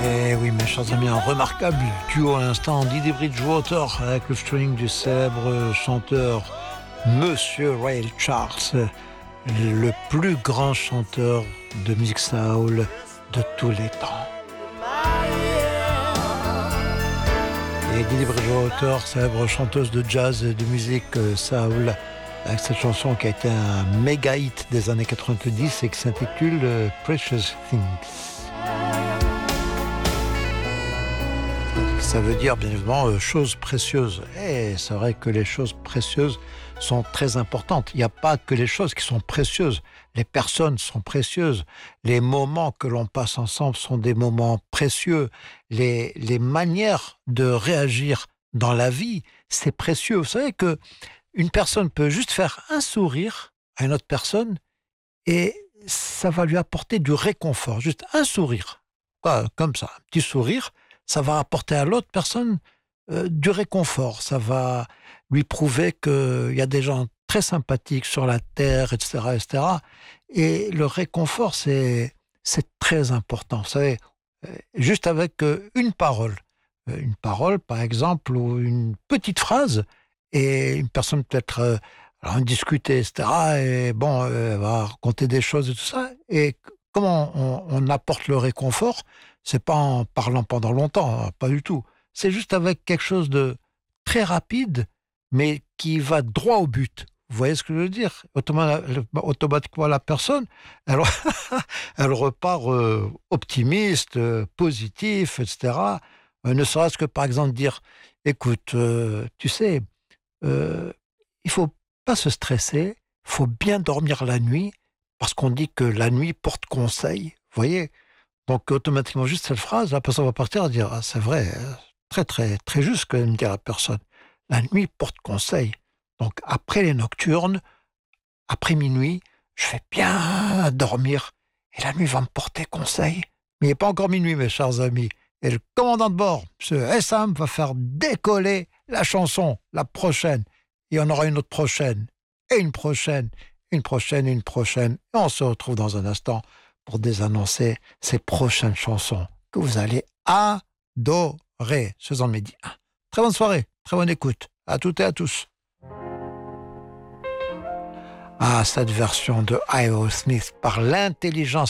Et oui, mes chers amis, un remarquable duo à l'instant, Didi Bridgewater avec le string du célèbre chanteur Monsieur Ray Charles, le plus grand chanteur de musique soul de tous les temps. Et Didi Bridgewater, célèbre chanteuse de jazz et de musique soul, avec cette chanson qui a été un méga hit des années 90 et qui s'intitule Precious Things. Ça veut dire bien évidemment choses précieuses. Et c'est vrai que les choses précieuses sont très importantes. Il n'y a pas que les choses qui sont précieuses. Les personnes sont précieuses. Les moments que l'on passe ensemble sont des moments précieux. Les manières de réagir dans la vie, c'est précieux. Vous savez que une personne peut juste faire un sourire à une autre personne et ça va lui apporter du réconfort. Juste un sourire. Comme ça, un petit sourire. Ça va apporter à l'autre personne du réconfort. Ça va lui prouver qu'il y a des gens très sympathiques sur la terre, etc., etc. Et le réconfort, c'est très important. Vous savez, juste avec une parole, par exemple, ou une petite phrase, et une personne peut-être en discuter, etc., et bon, elle va raconter des choses et tout ça, et comment on apporte le réconfort, c'est pas en parlant pendant longtemps, pas du tout. C'est juste avec quelque chose de très rapide, mais qui va droit au but. Vous voyez ce que je veux dire ? Automatiquement, la personne, elle, elle repart optimiste, positif, etc. Ne serait-ce que, par exemple, dire, écoute, tu sais, il faut pas se stresser, il faut bien dormir la nuit, parce qu'on dit que la nuit porte conseil. Vous voyez ? Donc, automatiquement, juste cette phrase, la personne va partir et dire « Ah, c'est vrai, très, très, très juste quand même dire à la personne. La nuit porte conseil. Donc, après les nocturnes, après minuit, je vais bien dormir et la nuit va me porter conseil. » Mais il n'est pas encore minuit, mes chers amis. Et le commandant de bord, M. Essam, va faire décoller la chanson, la prochaine. Et on aura une autre prochaine, et une prochaine, une prochaine, une prochaine. Et on se retrouve dans un instant pour désannoncer ces prochaines chansons que vous allez adorer. Ce soir midi. Très bonne soirée, très bonne écoute. À toutes et à tous. Ah, cette version de Aerosmith par l'intelligence